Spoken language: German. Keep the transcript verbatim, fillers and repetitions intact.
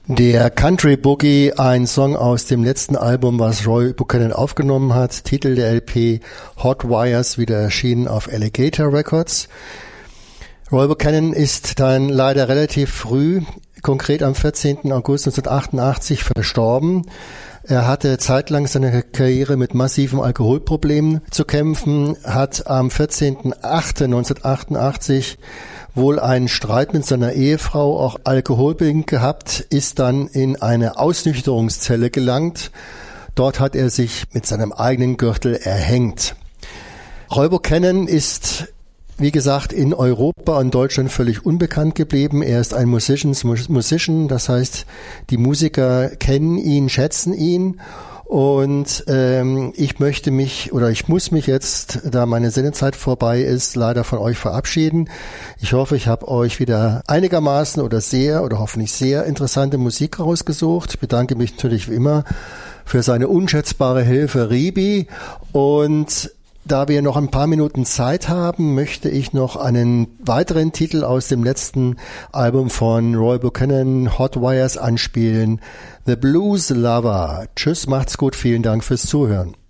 Der Country Boogie, ein Song aus dem letzten Album, was Roy Buchanan aufgenommen hat. Titel der L P Hot Wires, wieder erschienen auf Alligator Records. Roy Buchanan ist dann leider relativ früh, konkret am vierzehnten August neunzehnhundertachtundachtzig, verstorben. Er hatte zeitlang seine Karriere mit massiven Alkoholproblemen zu kämpfen, hat am vierzehnten achten neunzehnhundertachtundachtzig wohl einen Streit mit seiner Ehefrau, auch alkoholbedingt gehabt, ist dann in eine Ausnüchterungszelle gelangt. Dort hat er sich mit seinem eigenen Gürtel erhängt. Roy Buchanan ist, wie gesagt, in Europa und Deutschland völlig unbekannt geblieben. Er ist ein Musicians Musician, das heißt, die Musiker kennen ihn, schätzen ihn. Und ähm, ich möchte mich oder ich muss mich jetzt, da meine Sendezeit vorbei ist, leider von euch verabschieden. Ich hoffe, ich habe euch wieder einigermaßen oder sehr oder hoffentlich sehr interessante Musik rausgesucht. Ich bedanke mich natürlich wie immer für seine unschätzbare Hilfe, Ribi. Und da wir noch ein paar Minuten Zeit haben, möchte ich noch einen weiteren Titel aus dem letzten Album von Roy Buchanan, Hot Wires, anspielen. The Blues Lover. Tschüss, macht's gut, vielen Dank fürs Zuhören.